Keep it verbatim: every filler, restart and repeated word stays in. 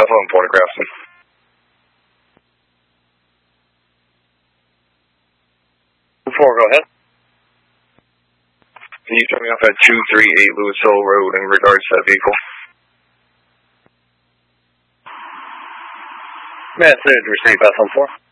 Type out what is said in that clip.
cell phone photographs. Four, go ahead. Can you turn me off at two thirty-eight Lewis Hill Road in regards to that vehicle? May I say to receive F one four?